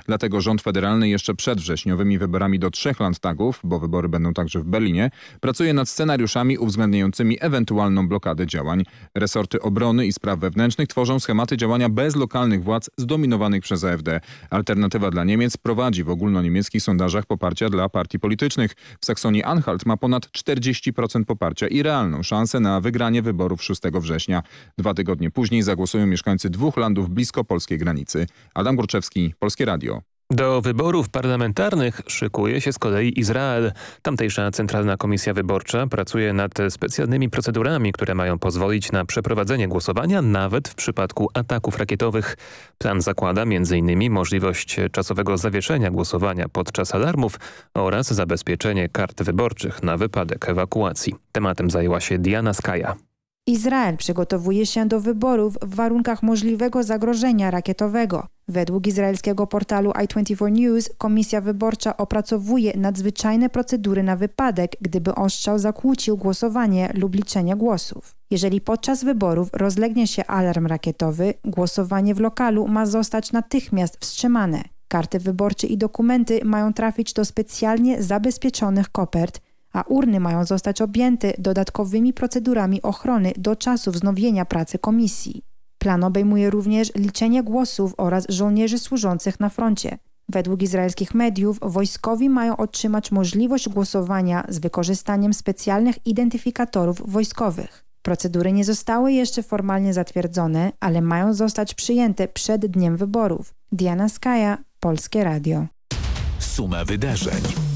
Dlatego rząd federalny jeszcze przed wrześniowymi wyborami do 3 landtagów, bo wybory będą także w Berlinie, pracuje nad scenariuszami uwzględniającymi ewentualną blokadę działań. Resorty obrony i spraw wewnętrznych tworzą schematy działania bez lokalnych władz zdominowanych przez AfD. Alternatywa dla Niemiec prowadzi w ogólnoniemieckich sondażach poparcia dla partii politycznych. W Saksonii-Anhalt ma ponad 40% poparcia i realną szansę na wygranie wyborów 6 września. 2 tygodnie później zagłosują mieszkańcy 2 landów blisko polskiej granicy. Adam Górczewski, Polskie Radio. Do wyborów parlamentarnych szykuje się z kolei Izrael. Tamtejsza Centralna Komisja Wyborcza pracuje nad specjalnymi procedurami, które mają pozwolić na przeprowadzenie głosowania nawet w przypadku ataków rakietowych. Plan zakłada m.in. możliwość czasowego zawieszenia głosowania podczas alarmów oraz zabezpieczenie kart wyborczych na wypadek ewakuacji. Tematem zajęła się Diana Skaja. Izrael przygotowuje się do wyborów w warunkach możliwego zagrożenia rakietowego. Według izraelskiego portalu i24 News Komisja Wyborcza opracowuje nadzwyczajne procedury na wypadek, gdyby ostrzał zakłócił głosowanie lub liczenie głosów. Jeżeli podczas wyborów rozlegnie się alarm rakietowy, głosowanie w lokalu ma zostać natychmiast wstrzymane. Karty wyborcze i dokumenty mają trafić do specjalnie zabezpieczonych kopert, a urny mają zostać objęte dodatkowymi procedurami ochrony do czasu wznowienia pracy komisji. Plan obejmuje również liczenie głosów oraz żołnierzy służących na froncie. Według izraelskich mediów wojskowi mają otrzymać możliwość głosowania z wykorzystaniem specjalnych identyfikatorów wojskowych. Procedury nie zostały jeszcze formalnie zatwierdzone, ale mają zostać przyjęte przed dniem wyborów. Diana Skaja, Polskie Radio. Suma wydarzeń.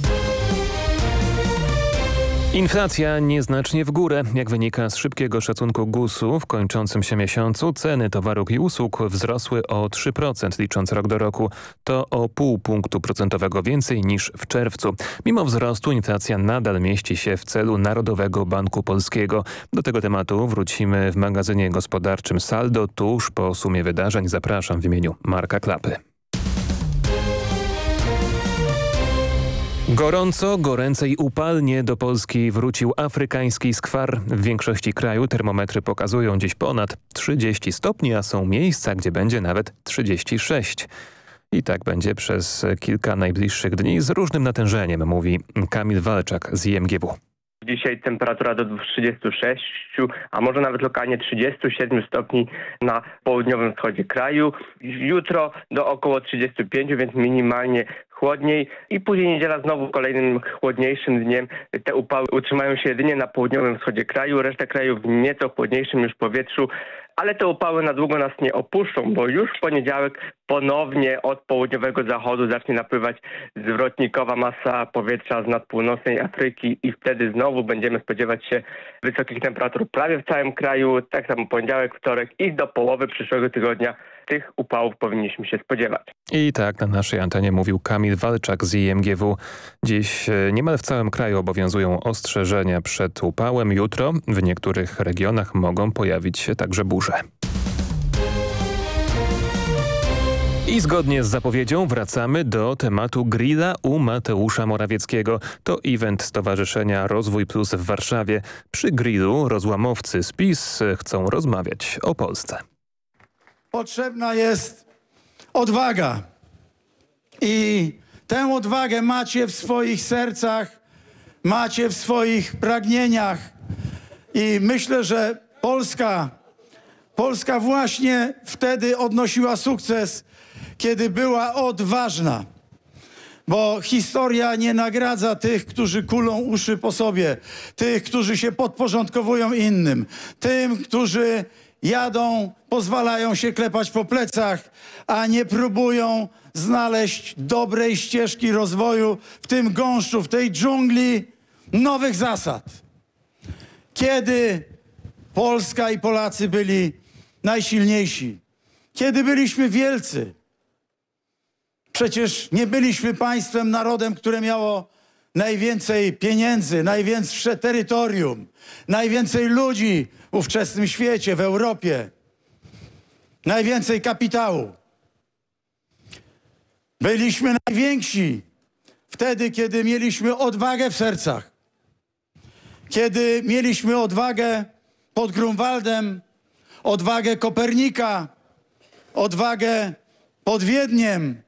Inflacja nieznacznie w górę. Jak wynika z szybkiego szacunku GUS-u, w kończącym się miesiącu ceny towarów i usług wzrosły o 3% licząc rok do roku. To o 0,5 punktu procentowego więcej niż w czerwcu. Mimo wzrostu inflacja nadal mieści się w celu Narodowego Banku Polskiego. Do tego tematu wrócimy w magazynie gospodarczym Saldo tuż po sumie wydarzeń. Zapraszam w imieniu Marka Klapy. Gorąco, goręce i upalnie do Polski wrócił afrykański skwar. W większości kraju termometry pokazują dziś ponad 30 stopni, a są miejsca, gdzie będzie nawet 36. I tak będzie przez kilka najbliższych dni z różnym natężeniem, mówi Kamil Walczak z IMGW. Dzisiaj temperatura do 36, a może nawet lokalnie 37 stopni na południowym wschodzie kraju. Jutro do około 35, więc minimalnie chłodniej i później niedziela znowu kolejnym chłodniejszym dniem. Te upały utrzymają się jedynie na południowym wschodzie kraju, reszta kraju w nieco chłodniejszym już powietrzu. Ale te upały na długo nas nie opuszczą, bo już w poniedziałek ponownie od południowego zachodu zacznie napływać zwrotnikowa masa powietrza z nadpółnocnej Afryki i wtedy znowu będziemy spodziewać się wysokich temperatur prawie w całym kraju. Tak samo poniedziałek, wtorek i do połowy przyszłego tygodnia tych upałów powinniśmy się spodziewać. I tak na naszej antenie mówił Kamil Walczak z IMGW. Dziś niemal w całym kraju obowiązują ostrzeżenia przed upałem. Jutro w niektórych regionach mogą pojawić się także burze. I zgodnie z zapowiedzią wracamy do tematu grilla u Mateusza Morawieckiego. To event Stowarzyszenia Rozwój Plus w Warszawie. Przy grillu rozłamowcy z PiS chcą rozmawiać o Polsce. Potrzebna jest odwaga i tę odwagę macie w swoich sercach, macie w swoich pragnieniach i myślę, że Polska właśnie wtedy odnosiła sukces, kiedy była odważna, bo historia nie nagradza tych, którzy kulą uszy po sobie, tych, którzy się podporządkowują innym, tym, którzy jadą, pozwalają się klepać po plecach, a nie próbują znaleźć dobrej ścieżki rozwoju w tym gąszczu, w tej dżungli nowych zasad. Kiedy Polska i Polacy byli najsilniejsi, kiedy byliśmy wielcy. Przecież nie byliśmy państwem, narodem, które miało najwięcej pieniędzy, największe terytorium, najwięcej ludzi w ówczesnym świecie, w Europie, najwięcej kapitału. Byliśmy najwięksi wtedy, kiedy mieliśmy odwagę w sercach, kiedy mieliśmy odwagę pod Grunwaldem, odwagę Kopernika, odwagę pod Wiedniem,